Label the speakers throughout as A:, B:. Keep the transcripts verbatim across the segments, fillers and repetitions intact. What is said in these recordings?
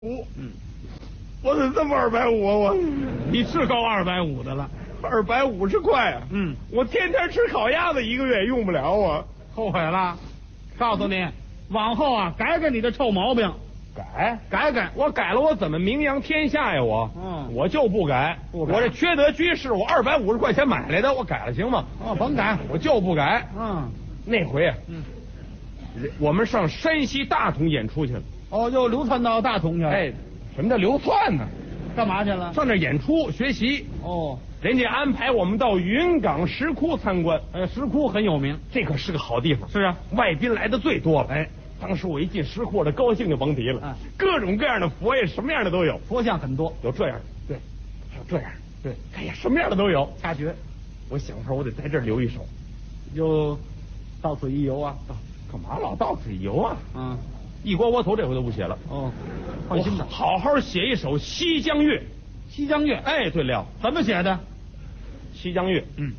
A: 五，嗯，我怎么这么二百五啊？我
B: 你是够二百五的了，
A: 二百五十块啊！
B: 嗯，
A: 我天天吃烤鸭子，一个月也用不了我。
B: 后悔了。告诉你，往后啊，改改你的臭毛病。
A: 改
B: 改改，
A: 我改了，我怎么名扬天下呀？我，
B: 嗯，
A: 我就不改。
B: 不改
A: 我这缺德居士，我二百五十块钱买来的，我改了行吗？
B: 哦，甭改，
A: 我就不改。
B: 嗯，
A: 那回啊，
B: 嗯，
A: 我们上山西大同演出去了。
B: 哦，又流窜到大同去了。
A: 哎，什么叫流窜呢？
B: 干嘛去了？
A: 上那演出学习。
B: 哦，
A: 人家安排我们到云冈石窟参观。
B: 呃，石窟很有名，
A: 这可是个好地方。
B: 是啊，
A: 外宾来的最多了。哎，当时我一进石窟，我这高兴就甭提了。
B: 嗯，
A: 各种各样的佛爷，什么样的都有。
B: 佛像很多，
A: 有这样的，对，还有这样，
B: 对，
A: 哎呀，什么样的都有。
B: 掐诀。
A: 我想说，我得在这儿留一手。
B: 就到此一游啊。
A: 干嘛老到此一游啊？
B: 嗯，
A: 一锅窝头这回都不写了。
B: 哦，换新的，
A: 好好写一首《西江月》。
B: 西江月。
A: 哎，对了，
B: 怎么写的？
A: 西江月。
B: 嗯，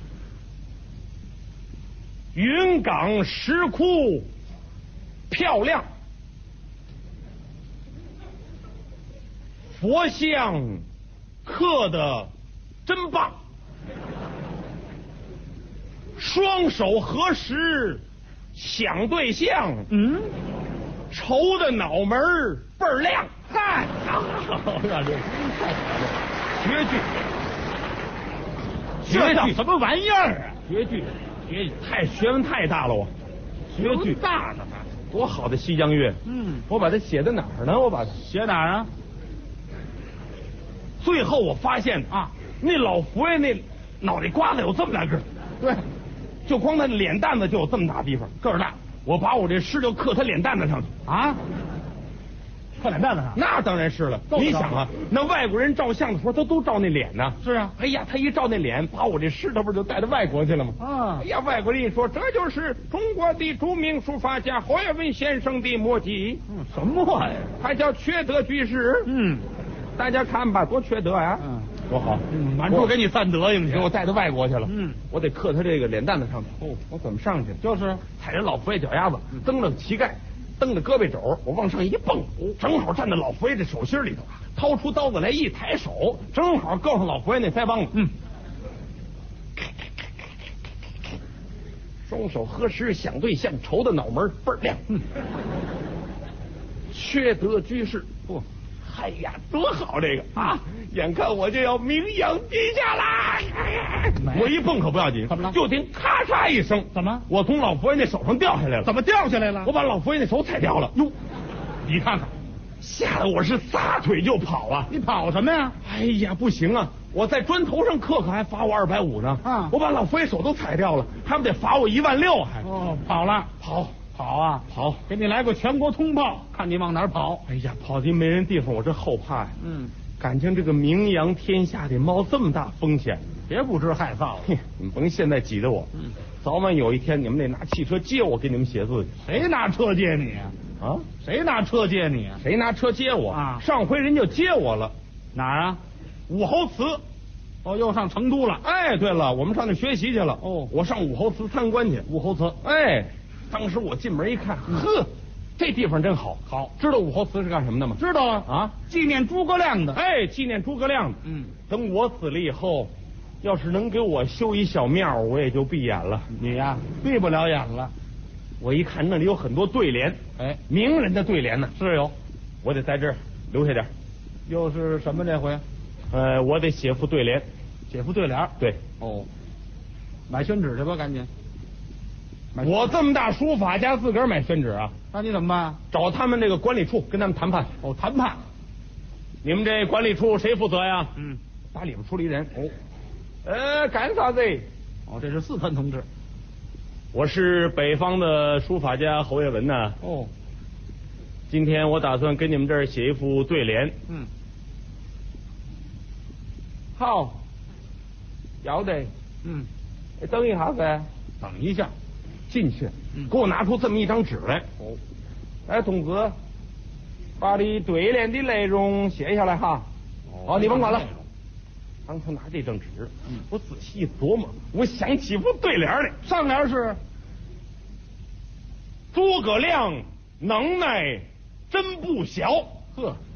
A: 云冈石窟漂亮，佛像刻的真棒，双手合十想对象，
B: 嗯，
A: 愁的脑门儿倍儿亮。
B: 嗨，
A: 这绝句，
B: 这叫什么玩意儿啊？
A: 绝句，绝句，太学问太大了我。绝句
B: 大的，
A: 多好的西江月！
B: 嗯，
A: 我把它写在哪儿呢？我把它
B: 写哪儿啊？
A: 最后我发现
B: 啊，
A: 那老佛爷那脑袋瓜子有这么大个儿，
B: 对，
A: 就光他脸蛋子就有这么大地方，个儿大。我把我这诗就刻他脸蛋子上去
B: 啊，刻脸蛋子上？
A: 那当然是了。你想啊，那外国人照相的时候，他都照那脸呢。
B: 是啊。
A: 哎呀，他一照那脸，把我这诗，他不是就带到外国去了吗？
B: 啊。
A: 哎呀，外国人一说，这就是中国的著名书法家侯耀文先生的墨迹。
B: 嗯，什么话呀？
A: 他叫缺德居士。
B: 嗯，
A: 大家看吧，多缺德呀！
B: 嗯，
A: 多好。
B: 嗯，满处给你散德行去，
A: 给我带到外国去了。
B: 嗯，
A: 我得刻他这个脸蛋子上去。哦，我怎么上去？
B: 就是
A: 踩着老佛爷脚丫子，蹬着膝盖，蹬着胳膊肘，我往上一蹦，正好站在老佛爷这手心里头，掏出刀子来一抬手，正好够上老佛爷那腮帮子。
B: 嗯，
A: 双手合十想对象，愁的脑门倍儿亮。嗯，缺德居士，不、哦，哎呀，多好这个啊！眼看我就要名扬天下啦！我一蹦可不要紧，
B: 怎么了？
A: 就听咔嚓一声，
B: 怎么？
A: 我从老佛爷那手上掉下来了。
B: 怎么掉下来了？
A: 我把老佛爷那手踩掉了。
B: 哟，你看看，
A: 吓得我是撒腿就跑啊！
B: 你跑什么呀？
A: 哎呀，不行啊！我在砖头上刻，可还罚我二百五呢。
B: 啊！
A: 我把老佛爷手都踩掉了，他们得罚我一万六还。
B: 哦，跑了，
A: 跑
B: 跑啊
A: 跑！
B: 给你来个全国通报，看你往哪儿跑。
A: 哎呀，跑进没人地方，我这后怕呀。
B: 嗯，
A: 感情这个名扬天下得冒这么大风险，
B: 别不知害臊了。
A: 你们甭现在挤得我。嗯，早晚有一天你们得拿汽车接我，给你们写字去。
B: 谁拿车接你啊？
A: 啊？
B: 谁拿车接你啊？
A: 谁拿车接我
B: 啊？
A: 上回人就接我了。
B: 哪儿啊？
A: 武侯祠。
B: 哦，又上成都了。
A: 哎，对了，我们上那学习去了。
B: 哦，
A: 我上武侯祠参观去。
B: 武侯祠。
A: 哎，当时我进门一看，
B: 嗯、
A: 呵，这地方真好。
B: 好，
A: 知道武侯祠是干什么的吗？
B: 知道啊。
A: 啊，
B: 纪念诸葛亮的。
A: 哎，纪念诸葛亮的。
B: 嗯，
A: 等我死了以后，要是能给我修一小庙，我也就闭眼了。
B: 你呀，闭不了眼了。
A: 我一看那里有很多对联，
B: 哎，
A: 名人的对联呢。
B: 是有，
A: 我得在这儿留下点。
B: 又是什么这回？
A: 呃，我得写副对联。
B: 写副对联。
A: 对。
B: 哦，买宣纸去吧，赶紧。
A: 我这么大书法家，自个儿买宣纸啊？
B: 那你怎么办？
A: 找他们这个管理处跟他们谈判。
B: 哦，谈判。
A: 你们这管理处谁负责呀？
B: 嗯，
A: 打里边出了一人。哦，呃，干啥子？
B: 哦，这是四川同志。
A: 我是北方的书法家侯耀文呐。
B: 哦，
A: 今天我打算跟你们这儿写一副对联。
B: 嗯。
A: 好，要得。
B: 嗯，
A: 等一下子。
B: 等一下，
A: 进去。
B: 嗯，
A: 给我拿出这么一张纸来。
B: 哦，
A: 哎，同志，把你对联的内容写下来哈。
B: 哦，
A: 你甭管了。当他拿这张纸，嗯，我仔细一琢磨，我想起副对联来。
B: 上联是
A: 诸葛亮能耐真不小。
B: 呵，